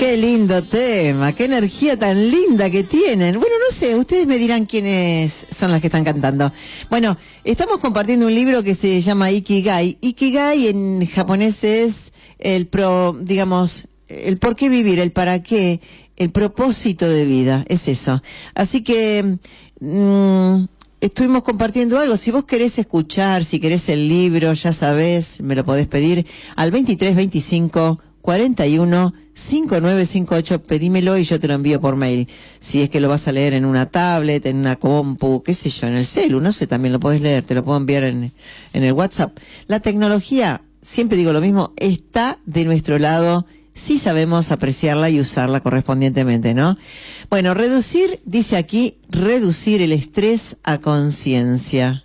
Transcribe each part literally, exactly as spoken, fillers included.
Qué lindo tema, qué energía tan linda que tienen. Bueno, no sé, ustedes me dirán quiénes son las que están cantando. Bueno, estamos compartiendo un libro que se llama Ikigai. Ikigai en japonés es el pro, digamos, el por qué vivir, el para qué, el propósito de vida, es eso. Así que mmm, estuvimos compartiendo algo. Si vos querés escuchar, si querés el libro, ya sabés, me lo podés pedir al veintitrés veinticinco cuarenta y uno cincuenta y nueve cincuenta y ocho, pedímelo y yo te lo envío por mail. Si es que lo vas a leer en una tablet, en una compu, qué sé yo, en el celu, no sé, también lo podés leer, te lo puedo enviar en, en el WhatsApp. La tecnología, siempre digo lo mismo, está de nuestro lado si sabemos apreciarla y usarla correspondientemente, ¿no? Bueno, reducir, dice aquí, reducir el estrés a conciencia.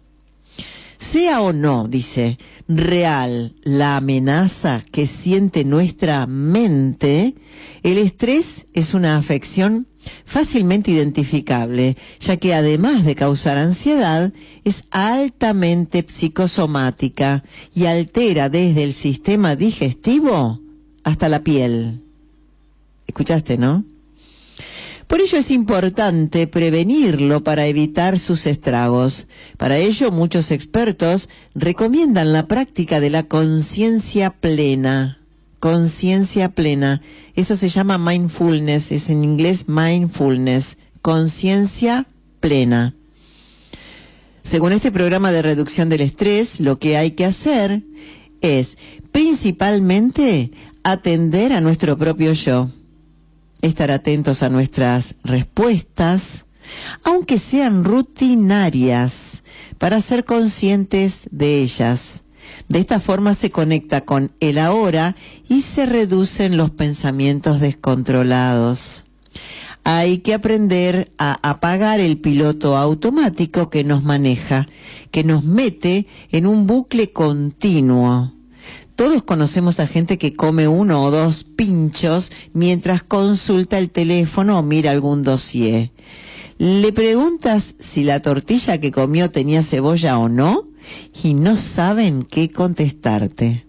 Sea o no, dice, real la amenaza que siente nuestra mente, el estrés es una afección fácilmente identificable, ya que además de causar ansiedad, es altamente psicosomática y altera desde el sistema digestivo hasta la piel. ¿Escuchaste, no? Por ello es importante prevenirlo para evitar sus estragos. Para ello, muchos expertos recomiendan la práctica de la conciencia plena. Conciencia plena. Eso se llama mindfulness, es en inglés mindfulness. Conciencia plena. Según este programa de reducción del estrés, lo que hay que hacer es principalmente atender a nuestro propio yo. Estar atentos a nuestras respuestas, aunque sean rutinarias, para ser conscientes de ellas. De esta forma se conecta con el ahora y se reducen los pensamientos descontrolados. Hay que aprender a apagar el piloto automático que nos maneja, que nos mete en un bucle continuo. Todos conocemos a gente que come uno o dos pinchos mientras consulta el teléfono o mira algún dossier. Le preguntas si la tortilla que comió tenía cebolla o no y no saben qué contestarte.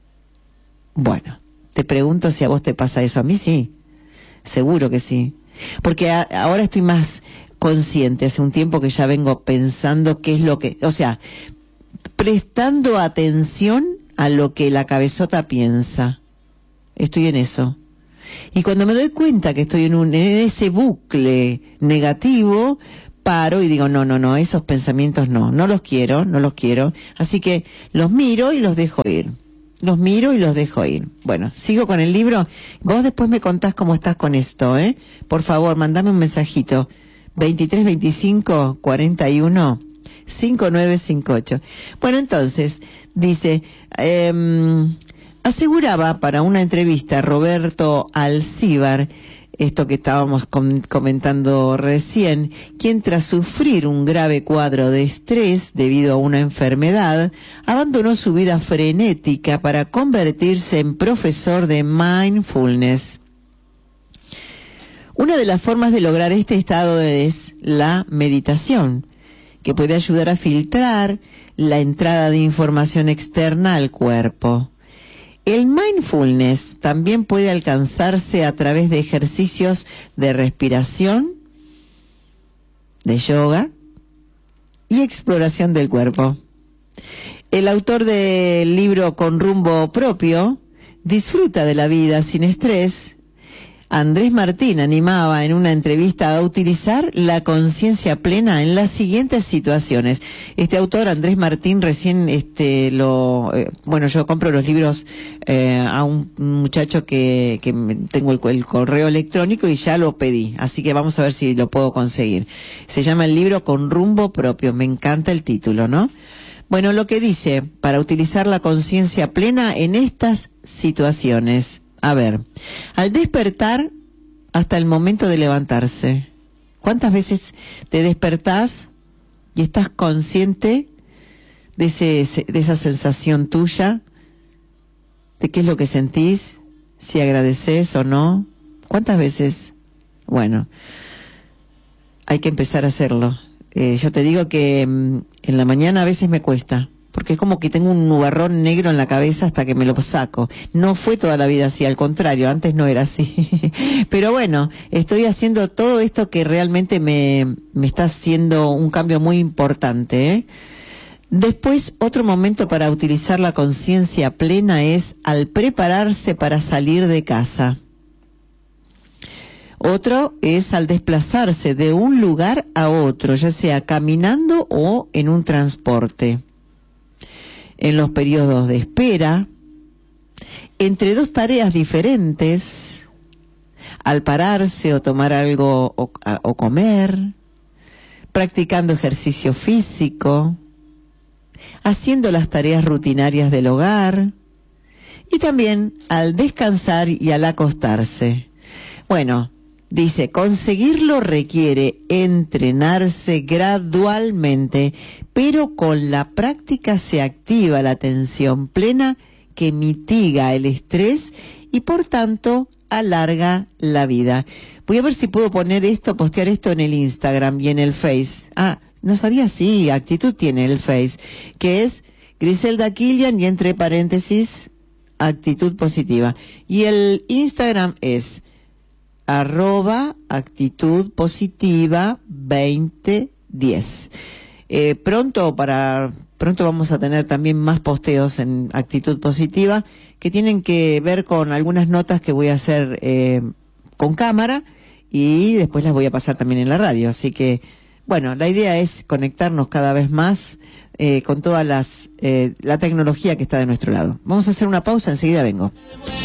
Bueno, te pregunto si a vos te pasa eso. A mí sí, seguro que sí. Porque a, ahora estoy más consciente, hace un tiempo que ya vengo pensando qué es lo que... O sea, prestando atención a lo que la cabezota piensa. Estoy en eso. Y cuando me doy cuenta que estoy en, un, en ese bucle negativo, paro y digo, no, no, no, esos pensamientos no, no los quiero, no los quiero. Así que los miro y los dejo ir. Los miro y los dejo ir. Bueno, sigo con el libro. Vos después me contás cómo estás con esto, ¿eh? Por favor, mandame un mensajito. veintitrés veinticinco cuarenta y uno cincuenta y nueve cincuenta y ocho. Bueno, entonces, dice, eh, aseguraba para una entrevista Roberto Alcíbar, esto que estábamos com- comentando recién, quien tras sufrir un grave cuadro de estrés debido a una enfermedad, abandonó su vida frenética para convertirse en profesor de mindfulness. Una de las formas de lograr este estado es la meditación, que puede ayudar a filtrar la entrada de información externa al cuerpo. El mindfulness también puede alcanzarse a través de ejercicios de respiración, de yoga y exploración del cuerpo. El autor del libro Con rumbo propio disfruta de la vida sin estrés. Andrés Martín animaba en una entrevista a utilizar la conciencia plena en las siguientes situaciones. Este autor, Andrés Martín, recién este lo eh, bueno, yo compro los libros eh, a un muchacho que, que tengo el, el correo electrónico y ya lo pedí, así que vamos a ver si lo puedo conseguir. Se llama el libro Con rumbo propio, me encanta el título, ¿no? Bueno, lo que dice, para utilizar la conciencia plena en estas situaciones. A ver, al despertar hasta el momento de levantarse, ¿cuántas veces te despertás y estás consciente de, ese, de esa sensación tuya, de qué es lo que sentís, si agradeces o no? ¿Cuántas veces? Bueno, hay que empezar a hacerlo. Eh, yo te digo que mmm, en la mañana a veces me cuesta, porque es como que tengo un nubarrón negro en la cabeza hasta que me lo saco. No fue toda la vida así, al contrario, antes no era así. Pero bueno, estoy haciendo todo esto que realmente me, me está haciendo un cambio muy importante, ¿eh? Después, otro momento para utilizar la conciencia plena es al prepararse para salir de casa. Otro es al desplazarse de un lugar a otro, ya sea caminando o en un transporte. En los periodos de espera, entre dos tareas diferentes, al pararse o tomar algo o, o comer, practicando ejercicio físico, haciendo las tareas rutinarias del hogar y también al descansar y al acostarse. Bueno, dice, conseguirlo requiere entrenarse gradualmente, pero con la práctica se activa la atención plena que mitiga el estrés y por tanto alarga la vida. Voy a ver si puedo poner esto, postear esto en el Instagram y en el Face. Ah, no sabía, sí, Actitud tiene el Face, que es Griselda Killian y entre paréntesis, Actitud Positiva. Y el Instagram es arroba actitud positiva veinte diez. Eh, pronto para pronto vamos a tener también más posteos en Actitud Positiva que tienen que ver con algunas notas que voy a hacer eh, con cámara y después las voy a pasar también en la radio. Así que, bueno, la idea es conectarnos cada vez más eh, con todas las eh, la tecnología que está de nuestro lado. Vamos a hacer una pausa, enseguida vengo.